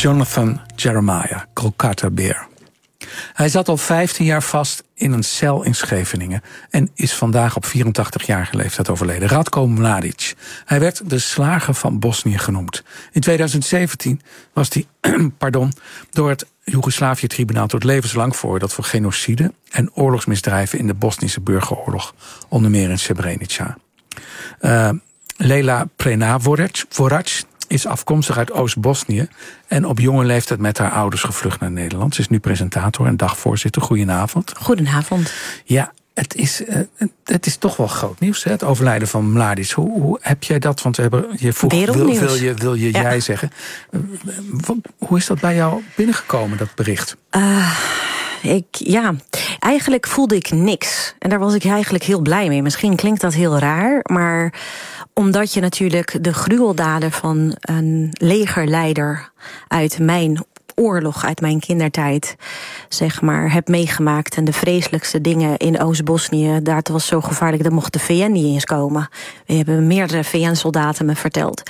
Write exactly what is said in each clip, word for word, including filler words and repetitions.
Jonathan Jeremiah, Kolkata Bear. Hij zat al vijftien jaar vast in een cel in Scheveningen en is vandaag op vierentachtigjarige leeftijd overleden. Ratko Mladic. Hij werd de slager van Bosnië genoemd. In tweeduizend zeventien was hij pardon, door het Joegoslavië-tribunaal tot levenslang veroordeeld voor genocide en oorlogsmisdrijven in de Bosnische burgeroorlog, onder meer in Srebrenica. Uh, Lela Prena-Vorac is afkomstig uit Oost-Bosnië en op jonge leeftijd met haar ouders gevlucht naar Nederland. Ze is nu presentator en dagvoorzitter. Goedenavond. Goedenavond. Ja, het is, uh, het is toch wel groot nieuws, hè, het overlijden van Mladic. Hoe, hoe heb jij dat? Want we hebben, je vroeg, wil, wil je, wil je ja. jij zeggen. Uh, hoe is dat bij jou binnengekomen, dat bericht? Uh, ik, ja, eigenlijk voelde ik niks. En daar was ik eigenlijk heel blij mee. Misschien klinkt dat heel raar, maar omdat je natuurlijk de gruweldaden van een legerleider uit mijn oorlog, uit mijn kindertijd, zeg maar, heb meegemaakt. En de vreselijkste dingen in Oost-Bosnië, dat was zo gevaarlijk, daar mocht de V N niet eens komen. We hebben meerdere V N-soldaten me verteld.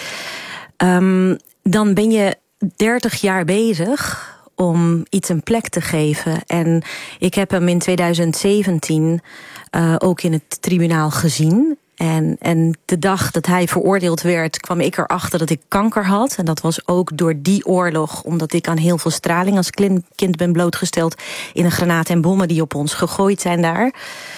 Um, dan ben je dertig jaar bezig om iets een plek te geven. En ik heb hem in tweeduizend zeventien uh, ook in het tribunaal gezien. En, en de dag dat hij veroordeeld werd, kwam ik erachter dat ik kanker had. En dat was ook door die oorlog, omdat ik aan heel veel straling als kind ben blootgesteld in de granaten en bommen die op ons gegooid zijn daar.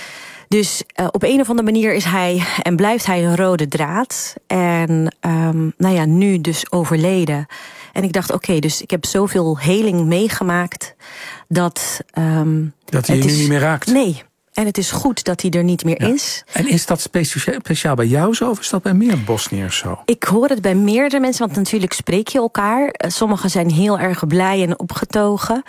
Dus uh, op een of andere manier is hij en blijft hij een rode draad. En um, nou ja, nu dus overleden. En ik dacht, oké, okay, dus ik heb zoveel heling meegemaakt dat Um, dat hij je nu is, niet meer raakt? Nee. En het is goed dat hij er niet meer ja. is. En is dat speciaal, speciaal bij jou zo of is dat bij meer Bosniërs zo? Ik hoor het bij meerdere mensen, want natuurlijk spreek je elkaar. Sommigen zijn heel erg blij en opgetogen.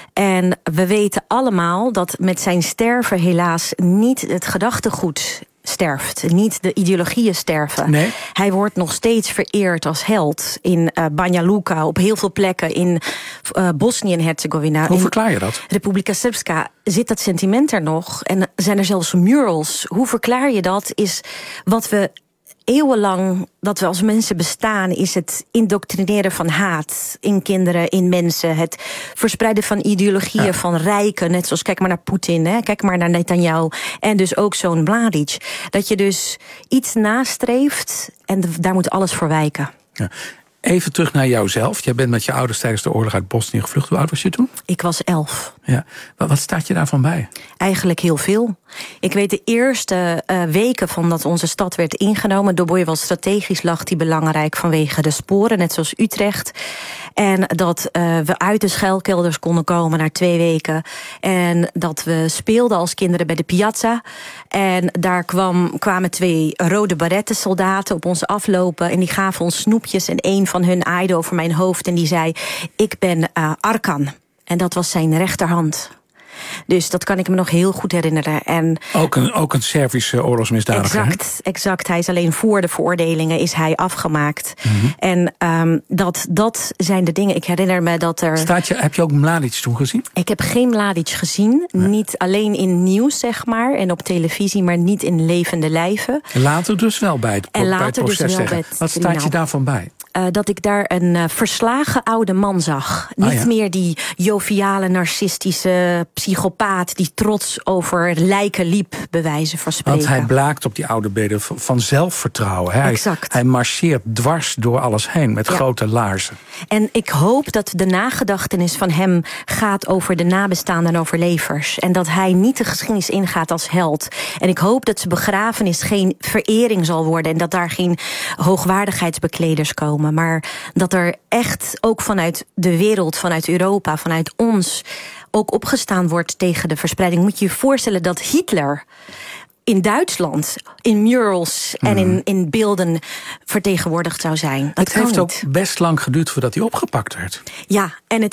En we weten allemaal dat met zijn sterven helaas niet het gedachtegoed sterft. Niet de ideologieën sterven. Nee. Hij wordt nog steeds vereerd als held in uh, Banja Luka, op heel veel plekken in uh, Bosnië en Herzegovina. Hoe verklaar je dat? Republika Srpska zit dat sentiment er nog en zijn er zelfs murals. Hoe verklaar je dat? Is wat we eeuwenlang dat we als mensen bestaan, is het indoctrineren van haat in kinderen, in mensen. Het verspreiden van ideologieën ja. van rijken. Net zoals, kijk maar naar Poetin, hè, kijk maar naar Netanyahu. En dus ook zo'n Mladic. Dat je dus iets nastreeft en daar moet alles voor wijken. Ja. Even terug naar jouzelf. Jij bent met je ouders tijdens de oorlog uit Bosnië gevlucht. Hoe oud was je toen? Ik was elf. Ja. Wat staat je daarvan bij? Eigenlijk heel veel. Ik weet de eerste uh, weken van dat onze stad werd ingenomen. Doboj was strategisch, lag die belangrijk vanwege de sporen, net zoals Utrecht. En dat uh, we uit de schuilkelders konden komen na twee weken. En dat we speelden als kinderen bij de piazza. En daar kwam, kwamen twee rode barettensoldaten op ons aflopen. En die gaven ons snoepjes. En een van hun aaide over mijn hoofd. En die zei, ik ben uh, Arkan. En dat was zijn rechterhand. Dus dat kan ik me nog heel goed herinneren. En ook, een, ook een Servische oorlogsmisdadiger. Exact, exact. Hij is alleen voor de veroordelingen is hij afgemaakt. Mm-hmm. En um, dat, dat zijn de dingen. Ik herinner me dat er Staat je, heb je ook Mladic toen gezien? Ik heb geen Mladic gezien. Nee. Niet alleen in nieuws, zeg maar, en op televisie, maar niet in levende lijven. Later dus wel bij het, en bij het proces dus zeggen. Wat staat nou, je daarvan bij? Uh, dat ik daar een uh, verslagen oude man zag. Niet ah, ja. meer die joviale, narcistische psychopaat die trots over lijken liep, bij wijze van spreken. Want hij blaakt op die oude beden van zelfvertrouwen. Hij, exact. hij marcheert dwars door alles heen met ja. grote laarzen. En ik hoop dat de nagedachtenis van hem gaat over de nabestaanden en overlevers. En dat hij niet de geschiedenis ingaat als held. En ik hoop dat zijn begrafenis geen verering zal worden en dat daar geen hoogwaardigheidsbekleders komen. Maar dat er echt ook vanuit de wereld, vanuit Europa, vanuit ons ook opgestaan wordt tegen de verspreiding. Moet je je voorstellen dat Hitler in Duitsland in murals mm. en in, in beelden vertegenwoordigd zou zijn. Dat het heeft niet. ook best lang geduurd voordat hij opgepakt werd. Ja, en het